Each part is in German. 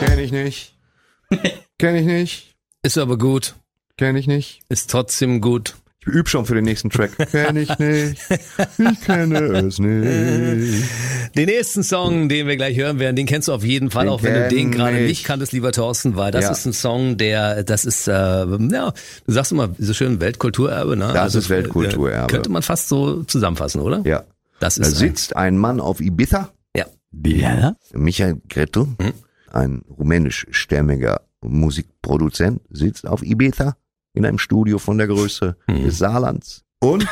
Kenn ich nicht. Kenn ich nicht. Ist aber gut. Kenn ich nicht. Ist trotzdem gut. Ich übe schon für den nächsten Track. Kenn ich nicht. Ich kenne es nicht. Den nächsten Song, den wir gleich hören werden, den kennst du auf jeden Fall, Den auch wenn du den kenn gerade ich. nicht kanntest, lieber Thorsten, weil das Ja. ist ein Song, das ist, du sagst immer so schön Weltkulturerbe, ne? Das ist Weltkulturerbe. Könnte man fast so zusammenfassen, oder? Ja. Das Da ist sitzt ein Mann auf Ibiza. ja. Michael Gretu, ein rumänischstämmiger Musikproduzent, sitzt auf Ibiza in einem Studio von der Größe des Saarlands und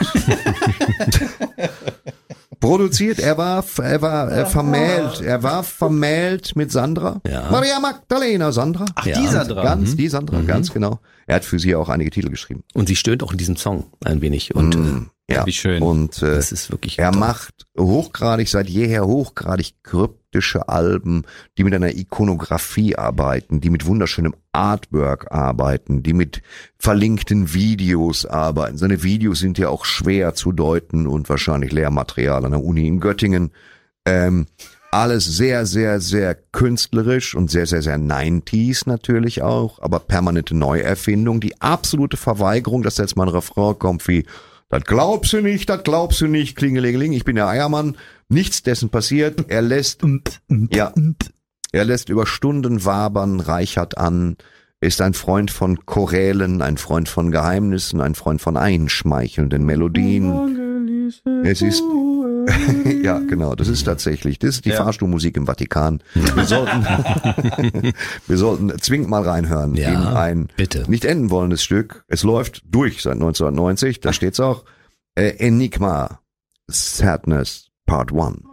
produziert. Er war vermählt mit Sandra. Ja. Maria Magdalena Sandra. Ach, Ja. die Sandra. Die Sandra, ganz genau. Er hat für sie auch einige Titel geschrieben. Und sie stöhnt auch in diesem Song ein wenig und Ja, wie schön. Und das ist wirklich er toll. macht seit jeher hochgradig kryptische Alben, die mit einer Ikonografie arbeiten, die mit wunderschönem Artwork arbeiten, die mit verlinkten Videos arbeiten. Seine Videos sind ja auch schwer zu deuten und wahrscheinlich Lehrmaterial an der Uni in Göttingen. Alles sehr, sehr, sehr künstlerisch und sehr, sehr, sehr 90s natürlich auch, aber permanente Neuerfindung. Die absolute Verweigerung, dass jetzt mal ein Refrain kommt wie das glaubst du nicht, klingelingeling, ich bin der Eiermann. Nichts dessen passiert. Er lässt über Stunden wabern, reichert an, ist ein Freund von Chorälen, ein Freund von Geheimnissen, ein Freund von einschmeichelnden Melodien. Es ist, ja, genau, das ist die Fahrstuhlmusik im Vatikan. Wir sollten zwingend mal reinhören Ja, in ein bitte. nicht enden wollendes Stück. Es läuft durch seit 1990, da steht's auch. Enigma, Sadness, Part 1.